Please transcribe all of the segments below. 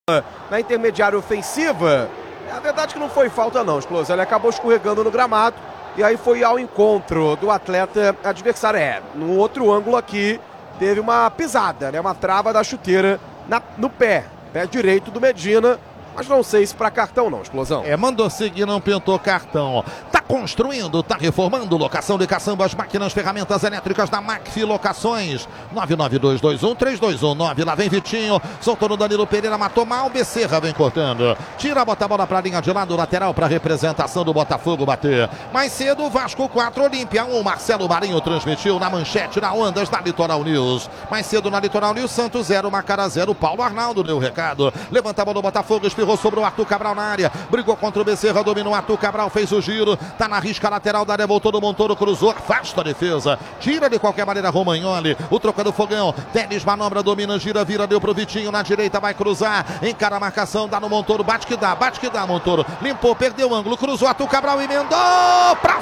na intermediária ofensiva. A verdade é que não foi falta não, Schlosser. Ele acabou escorregando no gramado e aí foi ao encontro do atleta adversário. No outro ângulo aqui, teve uma pisada, né? Uma trava da chuteira no pé direito do Medina. Mas não sei se para cartão não, Explosão. Mandou seguir, não pintou cartão. Tá construindo, tá reformando, locação de caçambas, máquinas, ferramentas elétricas da Macfi Locações. 992213219, lá vem Vitinho, soltou no Danilo Pereira, matou mal, Becerra vem cortando. Tira, bota a bola pra linha de lado, lateral pra representação do Botafogo bater. Mais cedo, Vasco 4, Olímpia 1, Marcelo Marinho transmitiu na manchete, na Ondas, da Litoral News. Mais cedo na Litoral News, Santos 0, Macará 0, Paulo Arnaldo deu o recado. Levanta a bola do Botafogo, espirrou sobre o Arthur Cabral na área, brigou contra o Becerra, dominou o Arthur Cabral, fez o giro, tá na risca lateral da área, voltou do Montoro, cruzou, afasta a defesa, tira de qualquer maneira Romagnoli, o troca do Fogão, Teles manobra, domina, gira, vira, deu pro Vitinho, na direita vai cruzar, encara a marcação, dá no Montoro, bate que dá, Montoro, limpou, perdeu o ângulo, cruzou, Arthur Cabral emendou, pra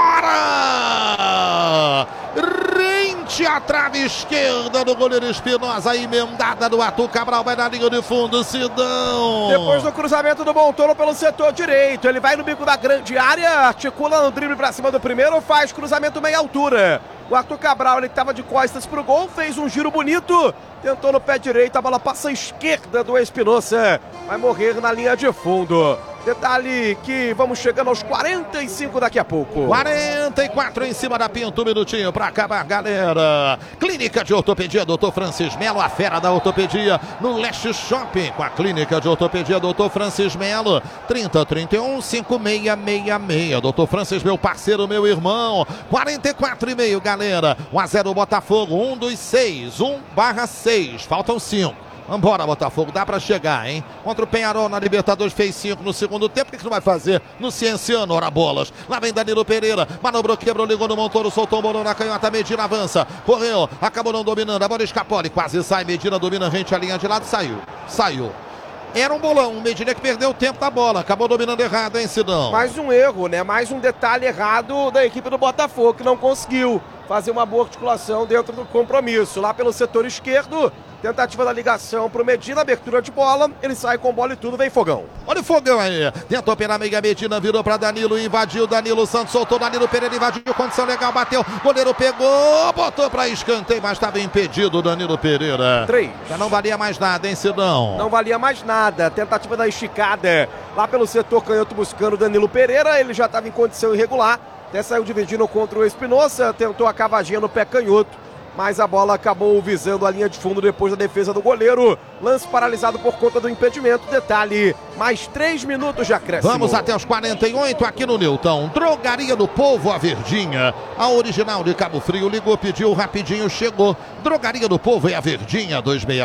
fora! Rente a trave esquerda do goleiro Espinosa, emendada do Arthur Cabral, vai na linha de fundo, Sidão. Depois do cruzamento do Montoro pelo setor direito, ele vai no bico da grande área, articula no drible pra cima do primeiro, faz cruzamento meia altura. O Arthur Cabral, ele estava de costas pro gol, fez um giro bonito, tentou no pé direito, a bola passa à esquerda do Espinosa, vai morrer na linha de fundo. Detalhe que vamos chegando aos 45 daqui a pouco. 44 em cima da Pinto, um minutinho pra acabar, galera. Clínica de Ortopedia, Dr. Francis Melo, a fera da ortopedia no Leste Shopping, com a Clínica de Ortopedia, Dr. Francis Melo, 3031-5666. Dr. Francis, meu parceiro, meu irmão. 44,5, galera. 1-0 Botafogo, 1 dos 6, 1/6, faltam 5. Vambora, Botafogo, dá pra chegar, hein? Contra o Penharol na Libertadores, fez 5 no segundo tempo. O que não vai fazer no Cienciano? Ora bolas. Lá vem Danilo Pereira, manobrou, quebrou, ligou no Montoro, soltou o bolão na canhota, Medina avança, correu, acabou não dominando, a bola escapou, ele quase sai, Medina domina, rente a linha de lado, saiu. Era um bolão, o Medina que perdeu o tempo da bola, acabou dominando errado, hein, Sidão? Mais um erro, né? Mais um detalhe errado da equipe do Botafogo, que não conseguiu fazer uma boa articulação dentro do compromisso. Lá pelo setor esquerdo, tentativa da ligação pro Medina, abertura de bola, ele sai com bola e tudo, vem Fogão. Olha o Fogão aí, tentou pela meia, Medina virou pra Danilo, invadiu, Danilo Santos soltou, Danilo Pereira invadiu, condição legal, bateu, goleiro pegou, botou pra escanteio, mas estava impedido o Danilo Pereira. 3. Já não valia mais nada, hein, Sidão? Não valia mais nada, tentativa da esticada, lá pelo setor canhoto buscando o Danilo Pereira, ele já estava em condição irregular, até saiu dividindo contra o Espinosa, tentou a cavadinha no pé canhoto, mas a bola acabou visando a linha de fundo depois da defesa do goleiro. Lance paralisado por conta do impedimento. Detalhe, mais 3 minutos de acréscimo. Vamos até os 48 aqui no Newton. Drogaria do Povo, a Verdinha. A original de Cabo Frio ligou, pediu, rapidinho chegou. Drogaria do Povo é a Verdinha,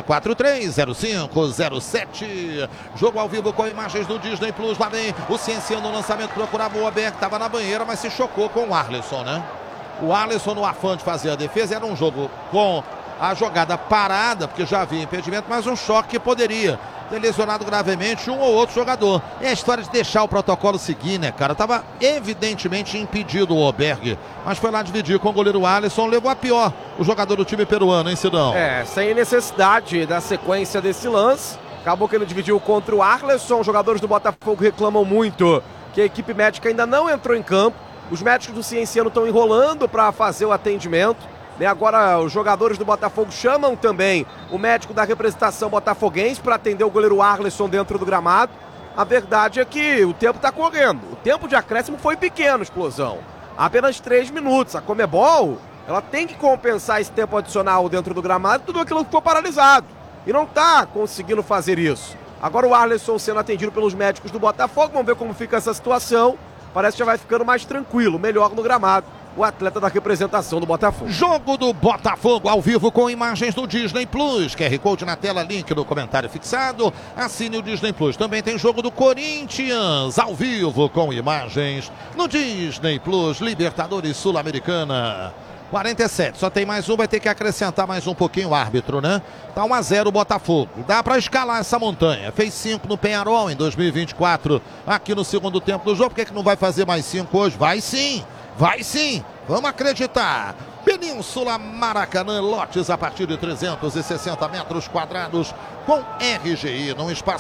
2643-0507. Jogo ao vivo com imagens do Disney Plus. Lá vem o Cienciano no lançamento, procurava o Ober, que estava na banheira, mas se chocou com o Arlisson, né? O Alisson, no afã de fazer a defesa, era um jogo com a jogada parada, porque já havia impedimento, mas um choque que poderia ter lesionado gravemente um ou outro jogador. É a história de deixar o protocolo seguir, né, cara? Tava evidentemente impedido o Oberg, mas foi lá dividir com o goleiro Alisson, levou a pior o jogador do time peruano, hein, Sidão? Sem necessidade da sequência desse lance. Acabou que ele dividiu contra o Arlisson. Os jogadores do Botafogo reclamam muito que a equipe médica ainda não entrou em campo. Os médicos do Cienciano estão enrolando para fazer o atendimento. Agora os jogadores do Botafogo chamam também o médico da representação botafoguense para atender o goleiro Arlisson dentro do gramado. A verdade é que o tempo está correndo. O tempo de acréscimo foi pequeno, Explosão. Apenas 3 minutos. A Conmebol, ela tem que compensar esse tempo adicional dentro do gramado, tudo aquilo que ficou paralisado. E não está conseguindo fazer isso. Agora o Arlisson sendo atendido pelos médicos do Botafogo. Vamos ver como fica essa situação. Parece que já vai ficando mais tranquilo, melhor no gramado, o atleta da representação do Botafogo. Jogo do Botafogo ao vivo com imagens do Disney Plus. QR Code na tela, link no comentário fixado. Assine o Disney Plus. Também tem jogo do Corinthians ao vivo com imagens no Disney Plus. Libertadores Sul-Americana. 47, só tem mais um, vai ter que acrescentar mais um pouquinho o árbitro, né? Tá 1-0 o Botafogo. Dá pra escalar essa montanha. Fez 5 no Penharol em 2024, aqui no segundo tempo do jogo. Por que não vai fazer mais 5 hoje? Vai sim, vai sim. Vamos acreditar. Península Maracanã, lotes a partir de 360 metros quadrados com RGI, num espaço